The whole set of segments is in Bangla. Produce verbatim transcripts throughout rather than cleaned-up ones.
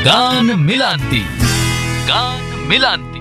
গান মিলান্তি গান মিলান্তি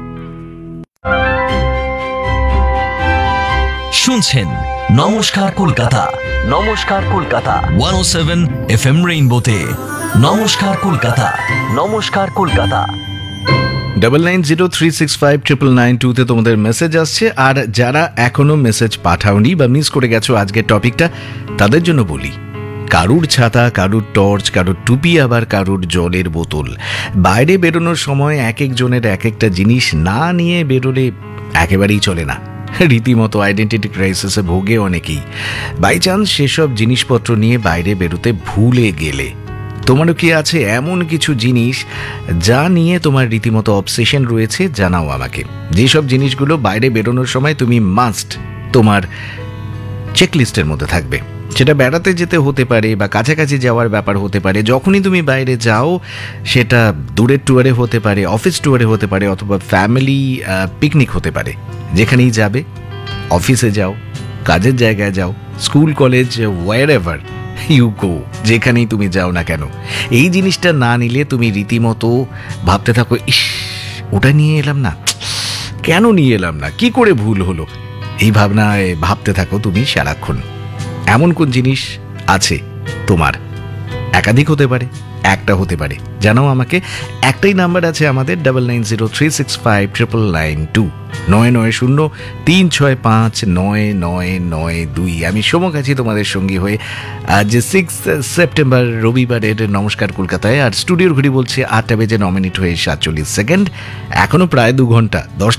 শুনছেন নমস্কার কলকাতা নমস্কার কলকাতা ওয়ান ও সেভেন এফ এম রেইনবোতে নমস্কার কলকাতা নমস্কার Kolkata double nine zero three six five triple nine টুতে তোমাদের মেসেজ আসছে। আর যারা এখনো মেসেজ পাঠাওনি বা মিস করে গেছো আজকের টপিকটা, তাদের জন্য বলি, কারুর ছাতা, কারুর টর্চ, কারুর টুপি, আবার কারুর জলের বোতল। বাইরে বেরোনোর সময় এক একজনের এক একটা জিনিস না নিয়ে বেরোলে একেবারেই চলে না। রীতিমতো আইডেন্টিটি ক্রাইসিসে ভোগে অনেকেই। বাই চান্স সেসব জিনিসপত্র নিয়ে বাইরে বেরোতে ভুলে গেলে, তোমারও কি আছে এমন কিছু জিনিস যা নিয়ে তোমার রীতিমতো অবসেশন রয়েছে? জানাও আমাকে। যেসব জিনিসগুলো বাইরে বেরোনোর সময় তুমি মাস্ট তোমার চেকলিস্টের মধ্যে থাকবে। সেটা বেড়াতে যেতে হতে পারে বা কাছাকাছি যাওয়ার ব্যাপার হতে পারে। যখনই তুমি বাইরে যাও, সেটা দূরের ট্যুরে হতে পারে, অফিস ট্যুরে হতে পারে, অথবা ফ্যামিলি পিকনিক হতে পারে। যেখানেই যাবে, অফিসে যাও, কাজের জায়গায় যাও, school college, war ever you go, যেখানেই তুমি যাও না কেন, এই জিনিসটা না নিলে তুমি রীতিমতো ভাবতে থাকো, ইস ওটা নিয়ে এলাম না, কেন নিয়ে এলাম না, কি করে ভুল হলো, এই ভাবনায় ভাবতে থাকো তুমি সারাক্ষণ। এমন কোন জিনিস আছে তোমার? একাধিক হতে পারে, একটা হতে পারে, জানাও আমাকে। একটাই নাম্বার আছে আমাদের, double nine zero three six five triple nine two, নয় নয় শূন্য তিন ছয় পাঁচ নয় নয় নয় দুই। আমি সোমক আছি তোমাদের সঙ্গী হয়ে আজ সিক্স সেপ্টেম্বর রবিবারের নমস্কার কলকাতায়। আর স্টুডিওর ঘড়ি বলছে আটটা বেজে ন মিনিট হয়ে সাতচল্লিশ সেকেন্ড। এখনো প্রায় দু ঘন্টা, দশ